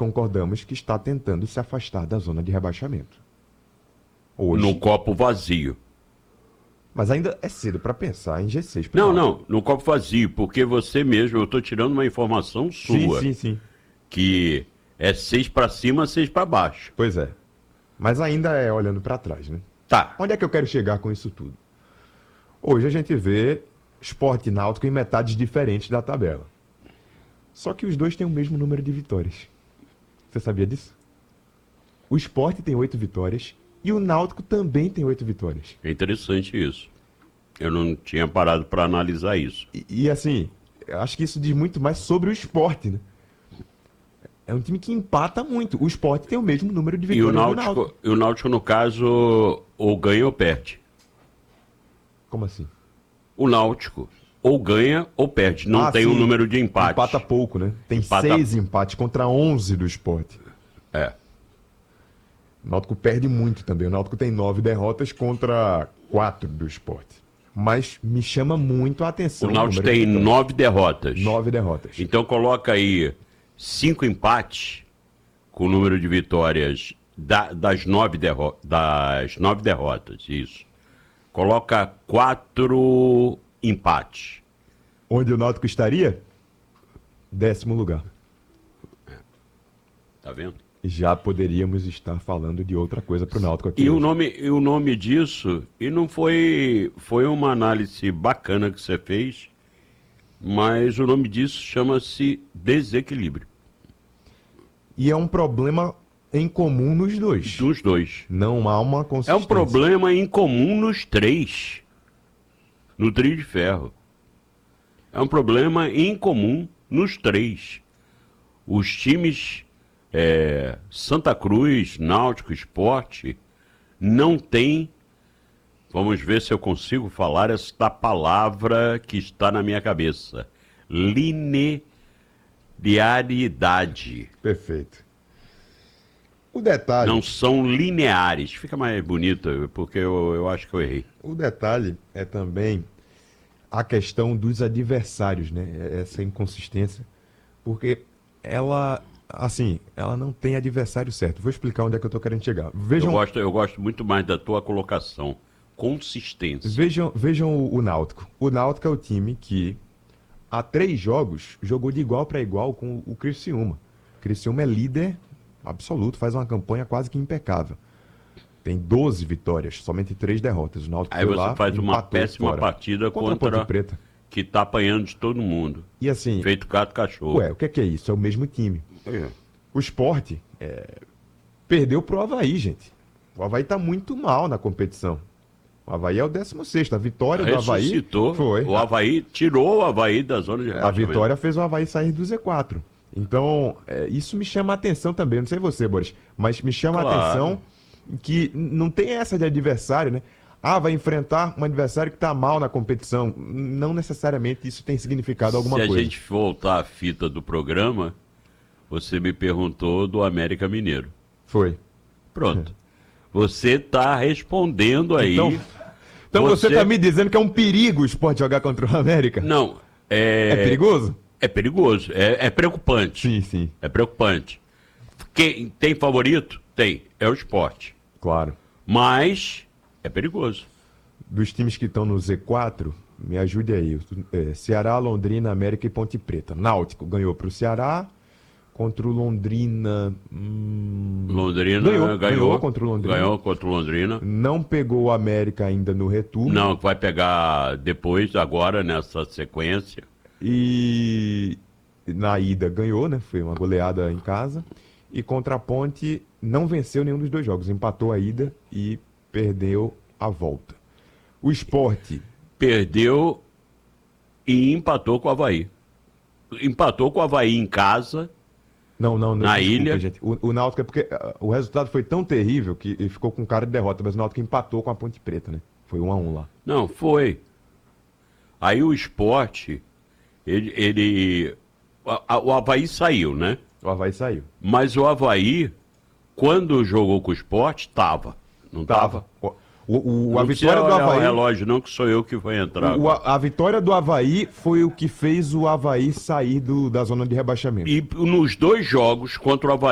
concordamos que está tentando se afastar da zona de rebaixamento. Hoje. No copo vazio. Mas ainda é cedo para pensar em G6. Não, no copo vazio, porque você mesmo, eu estou tirando uma informação sua. Sim. Que é 6 para cima, 6 para baixo. Pois é. Mas ainda é olhando para trás, né? Tá. Onde é que eu quero chegar com isso tudo? Hoje a gente vê Sport e Náutico em metades diferentes da tabela. Só que os dois têm o mesmo número de vitórias. Você sabia disso? O Sport tem 8 vitórias e o Náutico também tem 8 vitórias. É interessante isso. Eu não tinha parado para analisar isso. E assim, eu acho que isso diz muito mais sobre o Sport, né? É um time que empata muito. O Sport tem o mesmo número de vitórias do Náutico. E o Náutico, no caso, ou ganha ou perde. Como assim? O Náutico ou ganha ou perde. Não tem um número de empate. Empata pouco, né? Tem 6 empates contra 11 do Sport. É. O Náutico perde muito também. O Náutico tem 9 derrotas contra 4 do Sport. Mas me chama muito a atenção. O Náutico tem 9 derrotas. 9 derrotas. Então coloca aí 5 empates com o número de vitórias das 9 derrotas. Isso. Coloca 4 empates. Onde o Náutico estaria? 10º lugar. Tá vendo? Já poderíamos estar falando de outra coisa para o Náutico aqui. E o nome disso, e não foi uma análise bacana que você fez, mas o nome disso chama-se desequilíbrio. E é um problema em comum nos dois. Dos dois. Não há uma consistência. É um problema em comum nos 3. No trio de ferro. É um problema em comum nos 3. Os times Santa Cruz, Náutico, Sport, não tem, vamos ver se eu consigo falar esta palavra que está na minha cabeça, linearidade. Perfeito. O detalhe... Não são lineares. Fica mais bonito, porque eu acho que eu errei. O detalhe é também a questão dos adversários, né? Essa inconsistência. Porque ela não tem adversário certo. Vou explicar onde é que eu estou querendo chegar. Eu gosto muito mais da tua colocação. Consistência. Vejam o Náutico. O Náutico é o time que, há 3 jogos, jogou de igual para igual com o Criciúma. O Criciúma é líder absoluto, faz uma campanha quase que impecável. Tem 12 vitórias, somente 3 derrotas. O Náutico aí foi você lá, faz uma péssima partida contra a Ponte Preta. Que tá apanhando de todo mundo. E assim... Feito gato cachorro. Ué, o que é isso? É o mesmo time. O Sport perdeu pro Avaí, gente. O Avaí tá muito mal na competição. O Avaí é o 16º. A vitória do Avaí foi. O Avaí tirou o Avaí da zona de rebaixamento. A vitória fez o Avaí sair do Z4. Então, isso me chama a atenção também. Não sei você, Boris, mas me chama a atenção que não tem essa de adversário, né? Vai enfrentar um adversário que está mal na competição. Não necessariamente isso tem significado alguma coisa. Se a gente voltar à fita do programa, você me perguntou do América Mineiro. Foi. Pronto. Você está respondendo aí. Então você está me dizendo que é um perigo o Sport jogar contra o América? Não. É perigoso? É perigoso. É preocupante. Sim. É preocupante. Quem tem favorito? Tem. É o Sport. Claro. Mas é perigoso. Dos times que estão no Z4, me ajude aí. Ceará, Londrina, América e Ponte Preta. Náutico ganhou para o Ceará. Contra o Londrina... Londrina ganhou contra o Londrina. Ganhou contra o Londrina. Não pegou o América ainda no retorno. Não, vai pegar depois, agora, nessa sequência. E na ida ganhou, né? Foi uma goleada em casa. E contra a Ponte não venceu nenhum dos 2 jogos. Empatou a ida e perdeu a volta. O Sport... Perdeu e empatou com o Avaí. Empatou com o Avaí em casa... Não, na desculpa, ilha. Gente. O Náutico é porque o resultado foi tão terrível que ele ficou com cara de derrota, mas o Náutico empatou com a Ponte Preta, né? Foi 1-1 lá. Não, foi. Aí o Sport, o Avaí saiu, né? O Avaí saiu. Mas o Avaí, quando jogou com o Sport, estava. Não estava? A vitória do Avaí... o relógio, não, que sou eu que vou entrar. A vitória do Avaí foi o que fez o Avaí sair da zona de rebaixamento. E nos 2 jogos contra o Avaí,